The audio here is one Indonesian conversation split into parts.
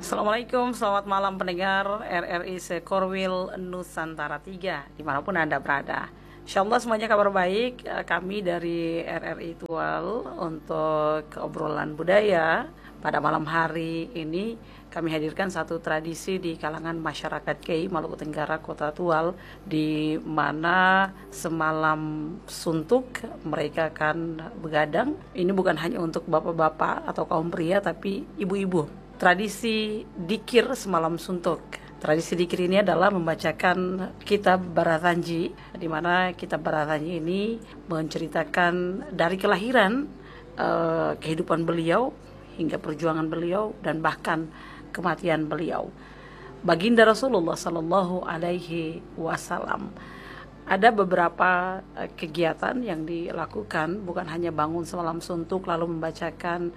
Assalamualaikum, selamat malam pendengar RRI Sekorwil Nusantara 3 dimanapun Anda berada. Insyaallah semuanya kabar baik. Kami dari RRI Tual untuk obrolan budaya pada malam hari ini kami hadirkan satu tradisi di kalangan masyarakat Kei Maluku Tenggara Kota Tual, di mana semalam suntuk mereka akan begadang. Ini bukan hanya untuk bapak-bapak atau kaum pria, tapi ibu-ibu. Tradisi dikir semalam suntuk. Tradisi dikir ini adalah membacakan kitab Baratanji, di mana kitab Baratanji ini menceritakan dari kelahiran, kehidupan beliau hingga perjuangan beliau dan bahkan kematian beliau. Baginda Rasulullah Sallallahu Alaihi Wasallam. Ada beberapa kegiatan yang dilakukan, bukan hanya bangun semalam suntuk lalu membacakan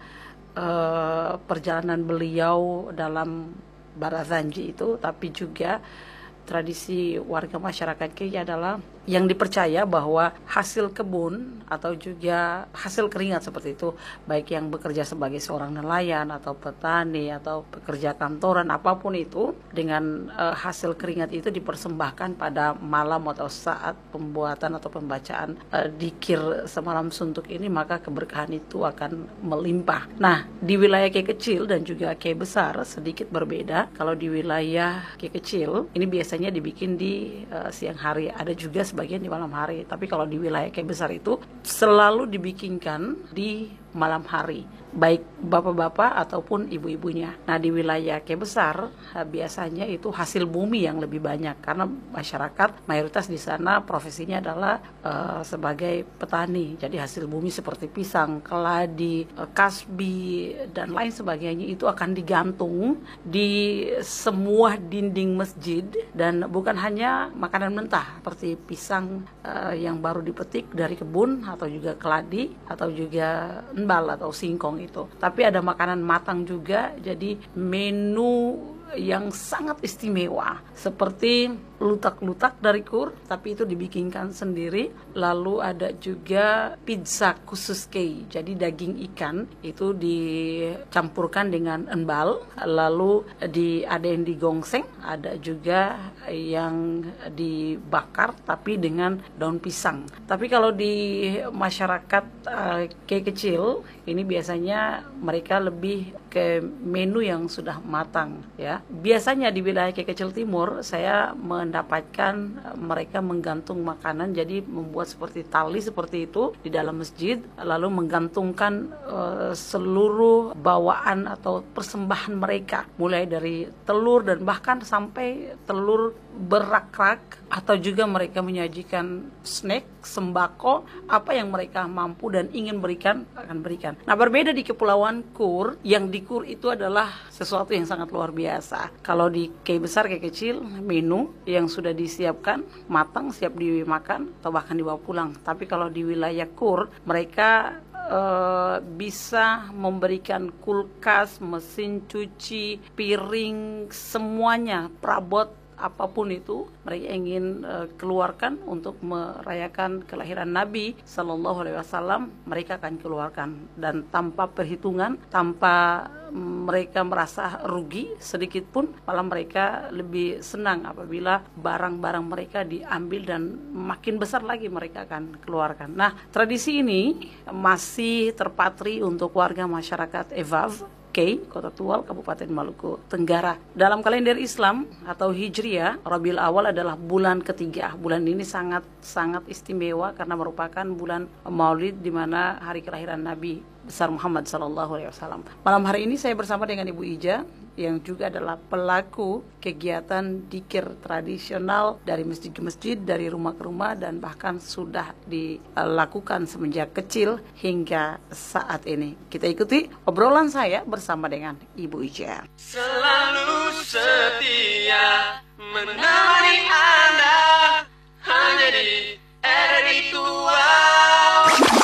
perjalanan beliau dalam Barazanji itu, tapi juga tradisi warga masyarakat Kei adalah yang dipercaya bahwa hasil kebun atau juga hasil keringat seperti itu, baik yang bekerja sebagai seorang nelayan atau petani atau pekerja kantoran apapun itu, dengan hasil keringat itu dipersembahkan pada malam atau saat pembuatan atau pembacaan dikir semalam suntuk ini, maka keberkahan itu akan melimpah. Nah, di wilayah Kei kecil dan juga Kei besar sedikit berbeda. Kalau di wilayah Kei kecil ini biasanya dibikin di siang hari, ada juga sebagian di malam hari. Tapi kalau di wilayah Kei besar itu selalu dibikinkan di malam hari, baik bapak-bapak ataupun ibu-ibunya. Nah, di wilayah Kei besar biasanya itu hasil bumi yang lebih banyak, karena masyarakat mayoritas di sana profesinya adalah sebagai petani. Jadi hasil bumi seperti pisang, keladi, kasbi dan lain sebagainya itu akan digantung di semua dinding masjid, dan bukan hanya makanan mentah seperti pisang yang baru dipetik dari kebun, atau juga keladi, atau juga embal atau singkong itu. Tapi ada makanan matang juga, jadi menu yang sangat istimewa seperti lutak-lutak dari kur, tapi itu dibikinkan sendiri. Lalu ada juga pizza khusus Kei, jadi daging ikan itu dicampurkan dengan embal, lalu ada yang digongseng, ada juga yang dibakar tapi dengan daun pisang. Tapi kalau di masyarakat Kei kecil ini biasanya mereka lebih ke menu yang sudah matang, ya. Biasanya di wilayah Kei kecil timur saya mendapatkan mereka menggantung makanan, jadi membuat seperti tali seperti itu di dalam masjid, lalu menggantungkan seluruh bawaan atau persembahan mereka, mulai dari telur dan bahkan sampai telur berak-rak, atau juga mereka menyajikan snack, sembako, apa yang mereka mampu dan ingin berikan akan berikan. Nah, berbeda di Kepulauan Kur, yang di Kur itu adalah sesuatu yang sangat luar biasa. Kalau di Kei besar, Kei kecil, menu yang sudah disiapkan matang, siap dimakan atau bahkan dibawa pulang. Tapi kalau di wilayah Kur, mereka bisa memberikan kulkas, mesin cuci, piring, semuanya, perabot apapun itu mereka ingin keluarkan untuk merayakan kelahiran Nabi Sallallahu Alaihi Wasallam, mereka akan keluarkan, dan tanpa perhitungan, tanpa mereka merasa rugi sedikit pun, malah mereka lebih senang apabila barang-barang mereka diambil dan makin besar lagi mereka akan keluarkan. Nah, tradisi ini masih terpatri untuk warga masyarakat Evav Kei, Kota Tual, Kabupaten Maluku Tenggara. Dalam kalender Islam atau Hijriah, Rabiul Awal adalah bulan ketiga. Bulan ini sangat istimewa karena merupakan bulan Maulid, di mana hari kelahiran Nabi besar Muhammad Sallallahu Alaihi Wasallam. Malam hari ini saya bersama dengan Ibu Ija, yang juga adalah pelaku kegiatan dikir tradisional dari masjid ke masjid, dari rumah ke rumah, dan bahkan sudah dilakukan semenjak kecil hingga saat ini. Kita ikuti obrolan saya bersama dengan Ibu Ija. Selalu setia menemani Anda hanya di RRI Tual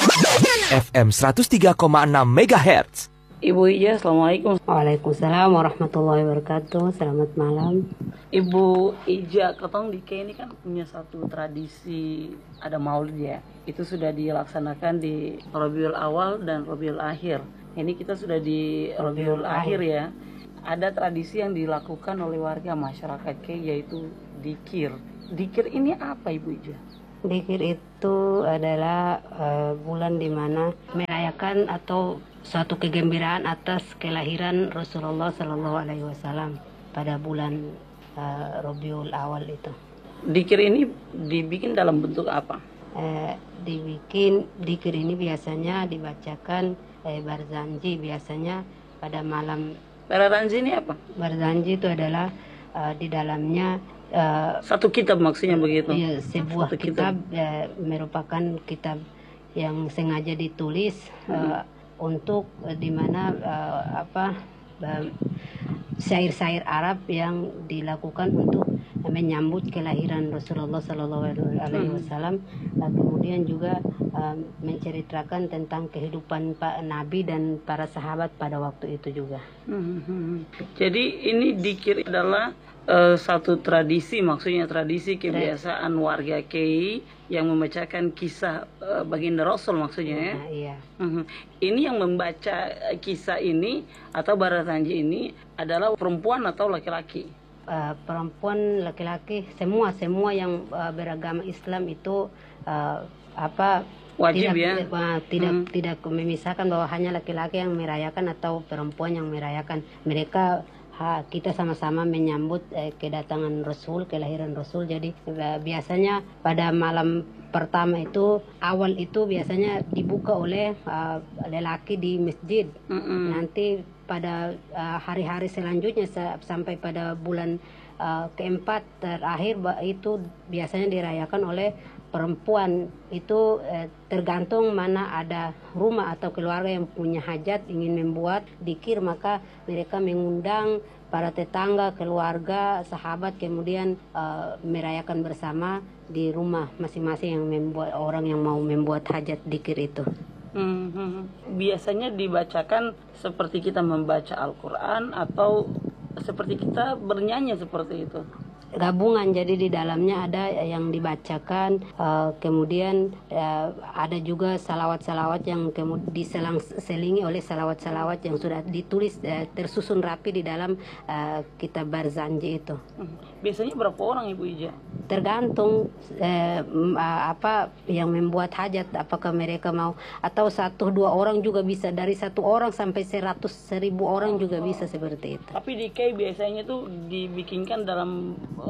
FM 103,6 MHz. Ibu Ija, Assalamualaikum. Waalaikumsalam warahmatullahi wabarakatuh. Selamat malam. Ibu Ija, ketong di Kei ini kan punya satu tradisi, ada maulid ya. Itu sudah dilaksanakan di Rabiul Awal dan Rabiul Akhir. Ini kita sudah di Rabiul Akhir ya. ada tradisi yang dilakukan oleh warga masyarakat Kei, yaitu dikir. Dikir ini apa Ibu Ija? Dikir itu adalah bulan di mana merayakan atau suatu kegembiraan atas kelahiran Rasulullah Sallallahu Alaihi Wasallam pada bulan Rabiul Awal itu. Dikir ini dibikin dalam bentuk apa? Dikir ini biasanya dibacakan Barzanji, biasanya pada malam. Barzanji ini apa? Barzanji itu adalah di dalamnya satu kitab maksudnya begitu? Ya, sebuah satu kitab merupakan kitab yang sengaja ditulis untuk di mana syair-syair Arab yang dilakukan untuk menyambut kelahiran Rasulullah Sallallahu Alaihi Wasallam. Kemudian juga menceritakan tentang kehidupan Pak Nabi dan para sahabat pada waktu itu juga. Jadi ini dikir adalah satu tradisi, maksudnya tradisi kebiasaan warga Kei yang membacakan kisah baginda Rasul maksudnya ya. Iya. Ini yang membaca kisah ini atau Barzanji ini adalah perempuan atau laki-laki? Perempuan, laki-laki, semua yang beragama Islam itu wajib tidak memisahkan bahwa hanya laki-laki yang merayakan atau perempuan yang merayakan. Mereka kita sama-sama menyambut kedatangan Rasul, kelahiran Rasul. Jadi biasanya pada malam pertama itu, awal itu biasanya dibuka oleh lelaki di masjid. Nanti pada hari-hari selanjutnya sampai pada bulan keempat terakhir itu biasanya dirayakan oleh perempuan. Itu tergantung mana ada rumah atau keluarga yang punya hajat ingin membuat dikir, maka mereka mengundang para tetangga, keluarga, sahabat, kemudian merayakan bersama di rumah masing-masing yang membuat orang yang mau membuat hajat dikir itu. Biasanya dibacakan seperti kita membaca Al-Quran atau seperti kita bernyanyi seperti itu? Gabungan, jadi di dalamnya ada yang dibacakan, kemudian ada juga salawat-salawat yang kemudian diselingi oleh salawat-salawat yang sudah ditulis tersusun rapi di dalam kitab Barzanji itu. Biasanya berapa orang Ibu Ija? Tergantung apa yang membuat hajat, apakah mereka mau atau 1-2 orang juga bisa, dari 1 orang sampai 100.000 orang juga bisa seperti itu. Tapi di Kei biasanya tuh dibikinkan dalam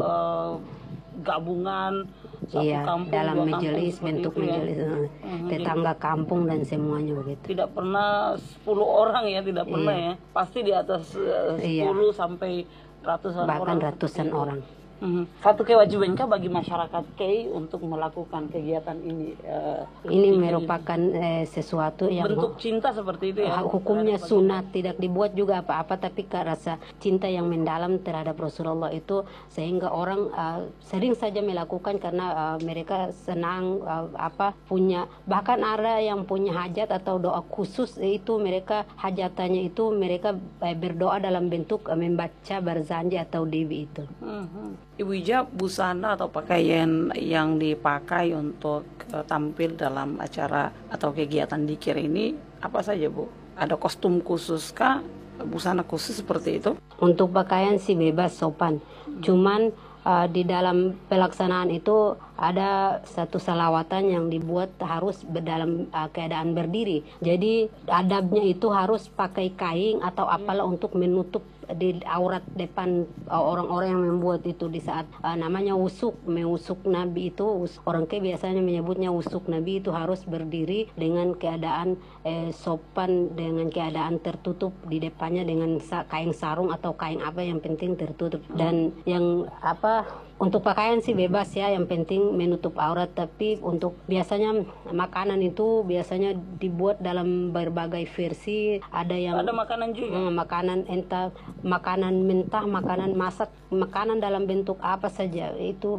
gabungan satu kampung, dalam 2 majelis, kampung, bentuk itu majelis tetangga kampung dan semuanya begitu. Tidak pernah 10 orang ya, tidak pernah ya, pasti di atas 10 sampai ratusan bahkan orang, ratusan orang. Satu kewajibankah bagi masyarakat Kei untuk melakukan kegiatan ini? Ini merupakan sesuatu yang bentuk cinta seperti itu ya. Hukumnya sunat, tidak dibuat juga apa-apa, tapi rasa cinta yang mendalam terhadap Rasulullah itu sehingga orang sering saja melakukan karena mereka senang punya, bahkan ada yang punya hajat atau doa khusus itu mereka hajatannya itu mereka berdoa dalam bentuk membaca Barzanji atau Dewi itu. Ibu Ija, busana atau pakaian yang dipakai untuk tampil dalam acara atau kegiatan dikir ini apa saja Bu? Ada kostum khusus kah? Busana khusus seperti itu? Untuk pakaian sih bebas, sopan. Cuman di dalam pelaksanaan itu ada satu salawatan yang dibuat harus dalam keadaan berdiri. Jadi adabnya itu harus pakai kain atau apalah untuk menutup di aurat depan orang-orang yang membuat itu di saat namanya wusuk Nabi itu. Orang ke biasanya menyebutnya wusuk Nabi itu harus berdiri dengan keadaan sopan, dengan keadaan tertutup di depannya dengan kain sarung atau kain apa, yang penting tertutup. Dan yang untuk pakaian sih bebas ya, yang penting menutup aurat. Tapi untuk biasanya makanan itu biasanya dibuat dalam berbagai versi. Ada makanan juga. Makanan entah makanan mentah, makanan masak, makanan dalam bentuk apa saja itu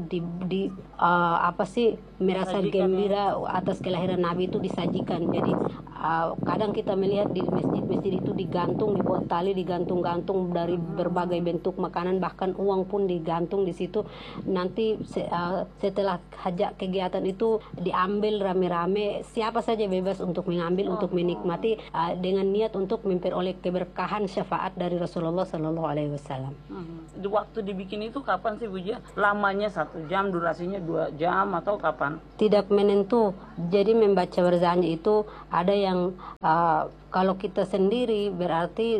merasa gembira atas kelahiran Nabi itu disajikan. Jadi kadang kita melihat di masjid-masjid itu dibuat tali digantung-gantung dari berbagai bentuk makanan, bahkan uang pun digantung di situ. nanti setelah hajat kegiatan itu diambil rame-rame, siapa saja bebas untuk mengambil, untuk menikmati dengan niat untuk memperoleh keberkahan syafaat dari Rasulullah Sallallahu Alaihi Wasallam. Di waktu dibikin itu kapan sih Bu Ija? Lamanya 1 jam, durasinya 2 jam atau kapan? Tidak menentu. Jadi membaca Barzanji itu ada yang kalau kita sendiri berarti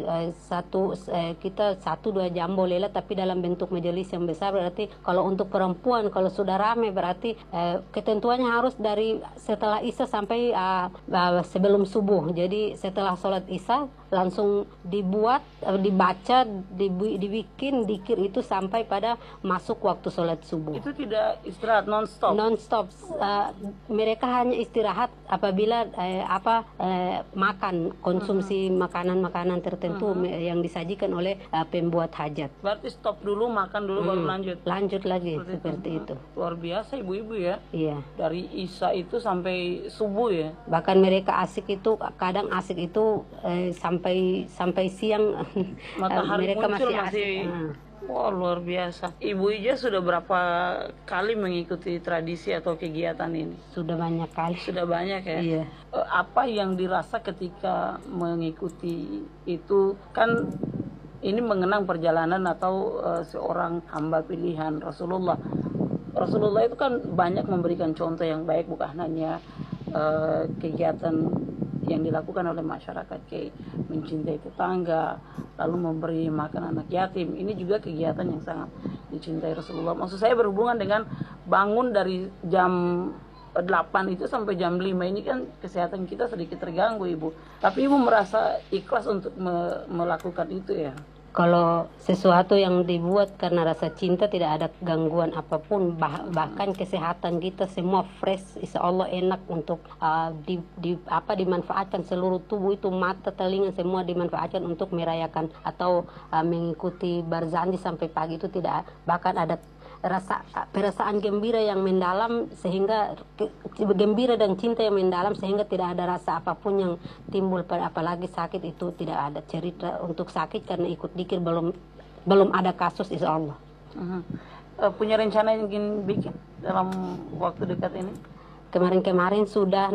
kita 1-2 jam bolehlah, tapi dalam bentuk majelis yang besar berarti kalau untuk perempuan kalau sudah rame berarti ketentuannya harus dari setelah Isya sampai sebelum subuh. Jadi setelah sholat Isya langsung dibaca, dibikin dikir itu sampai pada masuk waktu sholat subuh. Itu tidak istirahat non-stop? Non-stop. Mereka hanya istirahat apabila makan, konsumsi makanan-makanan tertentu yang disajikan oleh pembuat hajat. Berarti stop dulu, makan dulu baru lanjut? Lanjut lagi seperti itu. Luar biasa ibu-ibu ya? Iya. Dari Isya itu sampai subuh ya? Bahkan mereka kadang asik itu sampai siang. Matahari mereka muncul masih asik. Wah, luar biasa. Ibu Ija sudah berapa kali mengikuti tradisi atau kegiatan ini? Sudah banyak kali. Sudah banyak ya? Iya. Apa yang dirasa ketika mengikuti itu? Kan ini mengenang perjalanan atau seorang hamba pilihan Rasulullah. Rasulullah itu kan banyak memberikan contoh yang baik, bukan hanya kegiatan yang dilakukan oleh masyarakat, kayak mencintai tetangga, lalu memberi makan anak yatim. Ini juga kegiatan yang sangat dicintai Rasulullah. Maksud saya berhubungan dengan bangun dari jam 8 itu sampai jam 5 ini kan kesehatan kita sedikit terganggu Ibu. Tapi Ibu merasa ikhlas untuk melakukan itu ya? Kalau sesuatu yang dibuat karena rasa cinta tidak ada gangguan apapun, bahkan kesehatan kita semua fresh, insya Allah enak untuk dimanfaatkan seluruh tubuh itu, mata, telinga semua dimanfaatkan untuk merayakan atau mengikuti Barzanji sampai pagi itu tidak, bahkan ada perasaan gembira yang mendalam sehingga gembira dan cinta yang mendalam sehingga tidak ada rasa apapun yang timbul, apalagi sakit itu tidak ada cerita untuk sakit karena ikut dikir, belum ada kasus insya Allah. Punya rencana yang ingin bikin dalam waktu dekat ini? Kemarin sudah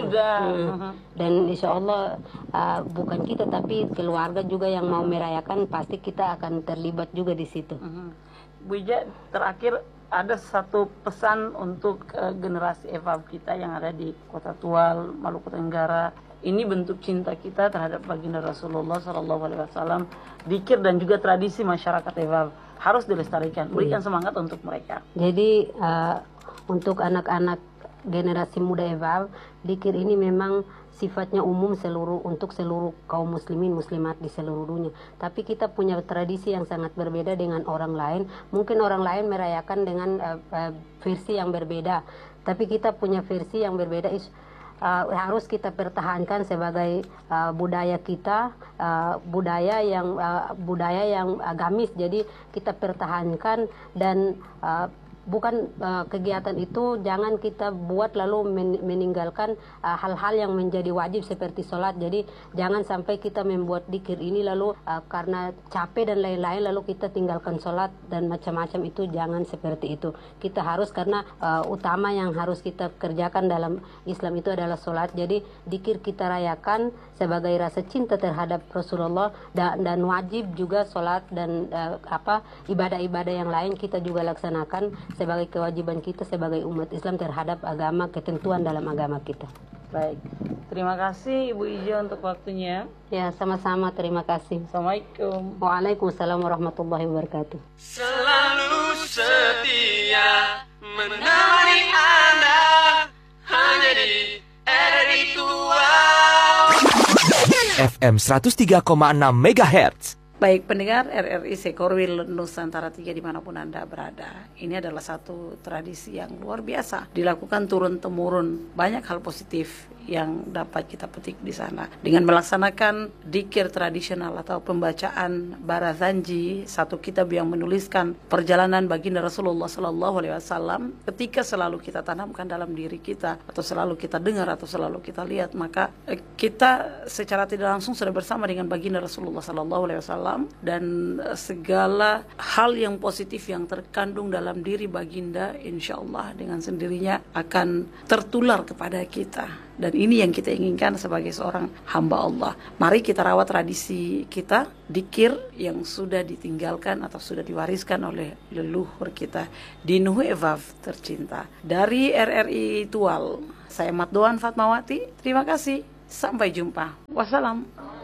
dan insya Allah bukan kita tapi keluarga juga yang mau merayakan, pasti kita akan terlibat juga di situ. Bu Ija, terakhir ada satu pesan untuk generasi EVAB kita yang ada di Kota Tual, Maluku Tenggara. Ini bentuk cinta kita terhadap baginda Rasulullah SAW, dikir dan juga tradisi masyarakat EVAB harus dilestarikan. Berikan semangat untuk mereka. Jadi untuk anak-anak generasi muda EVAB, dikir ini memang sifatnya umum untuk seluruh kaum muslimin muslimat di seluruh dunia. Tapi kita punya tradisi yang sangat berbeda dengan orang lain. Mungkin orang lain merayakan dengan versi yang berbeda, tapi kita punya versi yang berbeda. Harus kita pertahankan sebagai budaya kita, budaya yang agamis. Jadi kita pertahankan dan bukan kegiatan itu jangan kita buat lalu meninggalkan hal-hal yang menjadi wajib seperti sholat. Jadi jangan sampai kita membuat dikir ini lalu karena capek dan lain-lain lalu kita tinggalkan sholat dan macam-macam, itu jangan seperti itu. Kita harus, karena utama yang harus kita kerjakan dalam Islam itu adalah sholat. Jadi dikir kita rayakan sebagai rasa cinta terhadap Rasulullah, dan wajib juga sholat dan ibadah-ibadah yang lain kita juga laksanakan sebagai kewajiban kita sebagai umat Islam terhadap agama, ketentuan dalam agama kita. Baik, terima kasih Ibu Ija untuk waktunya. Ya, sama-sama, terima kasih. Assalamualaikum. Waalaikumsalam warahmatullahi wabarakatuh. Selalu setia menemani Anda hanya di RRI Tua. FM 103,6 MHz. Baik pendengar RRI Sekorwil Nusantara 3 dimanapun Anda berada, ini adalah satu tradisi yang luar biasa dilakukan turun-temurun. Banyak hal positif yang dapat kita petik di sana dengan melaksanakan dikir tradisional atau pembacaan Barazanji, satu kitab yang menuliskan perjalanan baginda Rasulullah SAW. Ketika selalu kita tanamkan dalam diri kita, atau selalu kita dengar, atau selalu kita lihat, maka kita secara tidak langsung sudah bersama dengan baginda Rasulullah SAW salam, dan segala hal yang positif yang terkandung dalam diri baginda insya Allah dengan sendirinya akan tertular kepada kita. Dan ini yang kita inginkan sebagai seorang hamba Allah. Mari kita rawat tradisi kita, dikir yang sudah ditinggalkan atau sudah diwariskan oleh leluhur kita di Nuhu Evav tercinta. Dari RRI Tual, saya Mat Doan Fatmawati, terima kasih, sampai jumpa. Wassalam.